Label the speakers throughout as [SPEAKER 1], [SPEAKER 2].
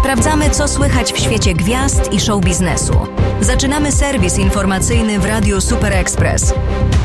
[SPEAKER 1] Sprawdzamy, co słychać w świecie gwiazd i show biznesu. Zaczynamy serwis informacyjny w Radiu Super Express.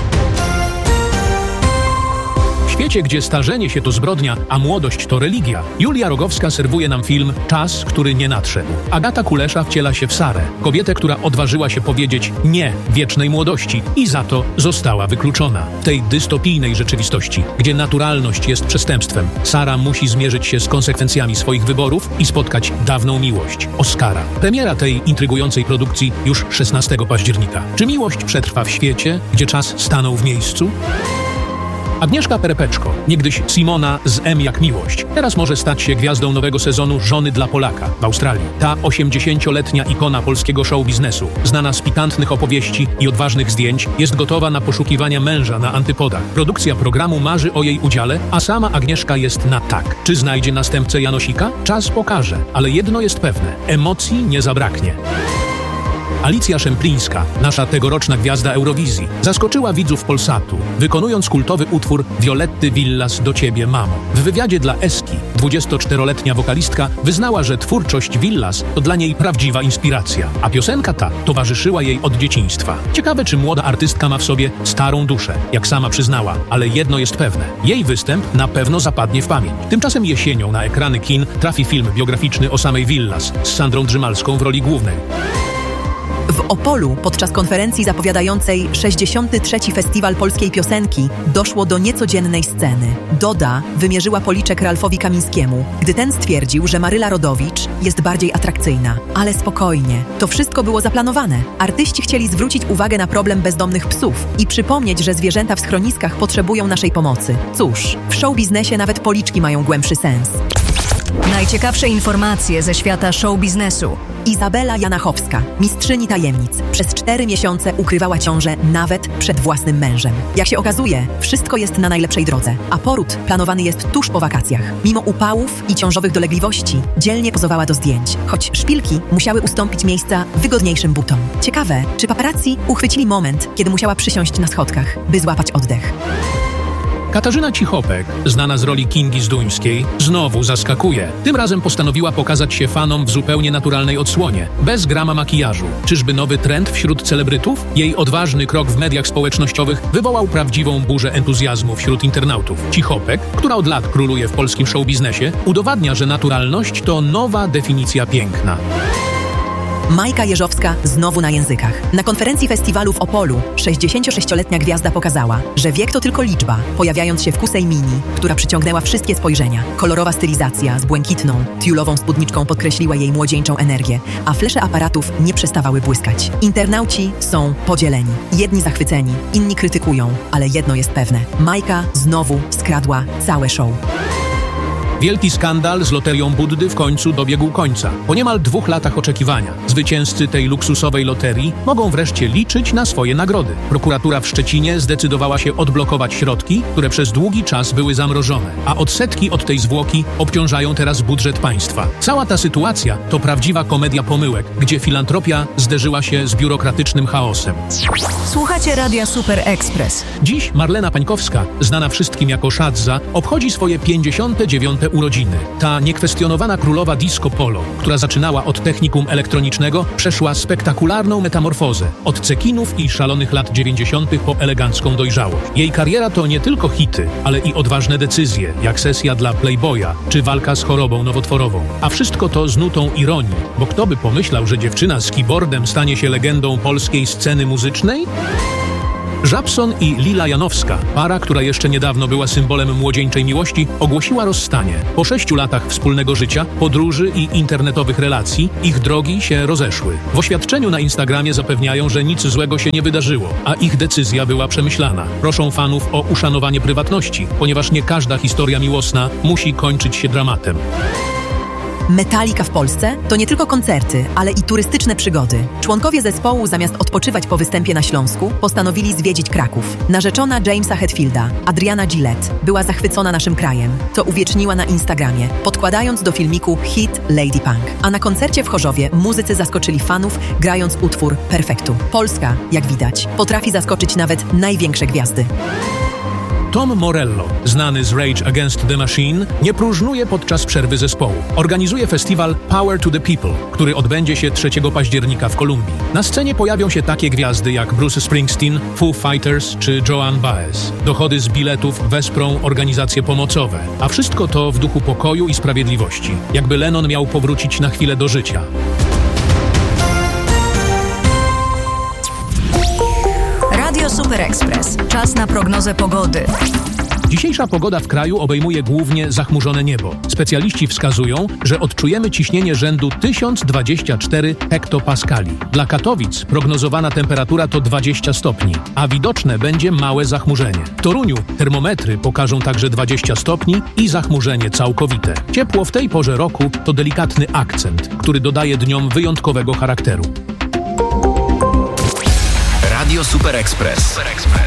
[SPEAKER 2] W świecie, gdzie starzenie się to zbrodnia, a młodość to religia, Julia Rogowska serwuje nam film Czas, który nie nadszedł. Agata Kulesza wciela się w Sarę, kobietę, która odważyła się powiedzieć nie wiecznej młodości i za to została wykluczona. W tej dystopijnej rzeczywistości, gdzie naturalność jest przestępstwem, Sara musi zmierzyć się z konsekwencjami swoich wyborów i spotkać dawną miłość, Oskara. Premiera tej intrygującej produkcji już 16 października. Czy miłość przetrwa w świecie, gdzie czas stanął w miejscu? Agnieszka Perepeczko, niegdyś Simona z M jak miłość, teraz może stać się gwiazdą nowego sezonu Żony dla Polaka w Australii. Ta 80-letnia ikona polskiego show biznesu, znana z pikantnych opowieści i odważnych zdjęć, jest gotowa na poszukiwania męża na antypodach. Produkcja programu marzy o jej udziale, a sama Agnieszka jest na tak. Czy znajdzie następcę Janosika? Czas pokaże, ale jedno jest pewne, emocji nie zabraknie. Alicja Szemplińska, nasza tegoroczna gwiazda Eurowizji, zaskoczyła widzów Polsatu, wykonując kultowy utwór Violetty Villas Do Ciebie, Mamo. W wywiadzie dla Eski 24-letnia wokalistka wyznała, że twórczość Villas to dla niej prawdziwa inspiracja, a piosenka ta towarzyszyła jej od dzieciństwa. Ciekawe, czy młoda artystka ma w sobie starą duszę, jak sama przyznała, ale jedno jest pewne, jej występ na pewno zapadnie w pamięć. Tymczasem jesienią na ekrany kin trafi film biograficzny o samej Villas z Sandrą Drzymalską w roli głównej.
[SPEAKER 3] W Opolu podczas konferencji zapowiadającej 63. Festiwal Polskiej Piosenki doszło do niecodziennej sceny. Doda wymierzyła policzek Ralfowi Kamińskiemu, gdy ten stwierdził, że Maryla Rodowicz jest bardziej atrakcyjna. Ale spokojnie, to wszystko było zaplanowane. Artyści chcieli zwrócić uwagę na problem bezdomnych psów i przypomnieć, że zwierzęta w schroniskach potrzebują naszej pomocy. Cóż, w show biznesie nawet policzki mają głębszy sens.
[SPEAKER 1] Najciekawsze informacje ze świata show biznesu.
[SPEAKER 3] Izabela Janachowska, mistrzyni tajemnic, przez 4 miesiące ukrywała ciążę nawet przed własnym mężem. Jak się okazuje, wszystko jest na najlepszej drodze, a poród planowany jest tuż po wakacjach. Mimo upałów i ciążowych dolegliwości, dzielnie pozowała do zdjęć, choć szpilki musiały ustąpić miejsca wygodniejszym butom. Ciekawe, czy paparazzi uchwycili moment, kiedy musiała przysiąść na schodkach, by złapać oddech.
[SPEAKER 2] Katarzyna Cichopek, znana z roli Kingi Zduńskiej, znowu zaskakuje. Tym razem postanowiła pokazać się fanom w zupełnie naturalnej odsłonie, bez grama makijażu. Czyżby nowy trend wśród celebrytów? Jej odważny krok w mediach społecznościowych wywołał prawdziwą burzę entuzjazmu wśród internautów. Cichopek, która od lat króluje w polskim show biznesie, udowadnia, że naturalność to nowa definicja piękna.
[SPEAKER 3] Majka Jeżowska znowu na językach. Na konferencji festiwalu w Opolu 66-letnia gwiazda pokazała, że wiek to tylko liczba, pojawiając się w kusej mini, która przyciągnęła wszystkie spojrzenia. Kolorowa stylizacja z błękitną, tiulową spódniczką podkreśliła jej młodzieńczą energię, a flesze aparatów nie przestawały błyskać. Internauci są podzieleni. Jedni zachwyceni, inni krytykują, ale jedno jest pewne. Majka znowu skradła całe show.
[SPEAKER 2] Wielki skandal z loterią Buddy w końcu dobiegł końca. Po niemal 2 latach oczekiwania zwycięzcy tej luksusowej loterii mogą wreszcie liczyć na swoje nagrody. Prokuratura w Szczecinie zdecydowała się odblokować środki, które przez długi czas były zamrożone, a odsetki od tej zwłoki obciążają teraz budżet państwa. Cała ta sytuacja to prawdziwa komedia pomyłek, gdzie filantropia zderzyła się z biurokratycznym chaosem.
[SPEAKER 1] Słuchacie Radia Super Express.
[SPEAKER 2] Dziś Marlena Pańkowska, znana wszystkim jako Szadza, obchodzi swoje 59. urodziny. Ta niekwestionowana królowa disco polo, która zaczynała od technikum elektronicznego, przeszła spektakularną metamorfozę. Od cekinów i szalonych lat 90. po elegancką dojrzałość. Jej kariera to nie tylko hity, ale i odważne decyzje, jak sesja dla Playboya, czy walka z chorobą nowotworową. A wszystko to z nutą ironii, bo kto by pomyślał, że dziewczyna z keyboardem stanie się legendą polskiej sceny muzycznej? Żabson i Lila Janowska, para, która jeszcze niedawno była symbolem młodzieńczej miłości, ogłosiła rozstanie. Po 6 latach wspólnego życia, podróży i internetowych relacji ich drogi się rozeszły. W oświadczeniu na Instagramie zapewniają, że nic złego się nie wydarzyło, a ich decyzja była przemyślana. Proszą fanów o uszanowanie prywatności, ponieważ nie każda historia miłosna musi kończyć się dramatem.
[SPEAKER 3] Metallica w Polsce to nie tylko koncerty, ale i turystyczne przygody. Członkowie zespołu zamiast odpoczywać po występie na Śląsku, postanowili zwiedzić Kraków. Narzeczona Jamesa Hetfielda, Adriana Gillette, była zachwycona naszym krajem, co uwieczniła na Instagramie, podkładając do filmiku hit Lady Punk. A na koncercie w Chorzowie muzycy zaskoczyli fanów, grając utwór Perfektu. Polska, jak widać, potrafi zaskoczyć nawet największe gwiazdy.
[SPEAKER 2] Tom Morello, znany z Rage Against the Machine, nie próżnuje podczas przerwy zespołu. Organizuje festiwal Power to the People, który odbędzie się 3 października w Kolumbii. Na scenie pojawią się takie gwiazdy jak Bruce Springsteen, Foo Fighters czy Joan Baez. Dochody z biletów wesprą organizacje pomocowe, a wszystko to w duchu pokoju i sprawiedliwości, jakby Lennon miał powrócić na chwilę do życia.
[SPEAKER 1] Radio Super Express. Czas na prognozę pogody.
[SPEAKER 2] Dzisiejsza pogoda w kraju obejmuje głównie zachmurzone niebo. Specjaliści wskazują, że odczujemy ciśnienie rzędu 1024 hektopaskali. Dla Katowic prognozowana temperatura to 20 stopni, a widoczne będzie małe zachmurzenie. W Toruniu termometry pokażą także 20 stopni i zachmurzenie całkowite. Ciepło w tej porze roku to delikatny akcent, który dodaje dniom wyjątkowego charakteru.
[SPEAKER 4] Radio Super Express.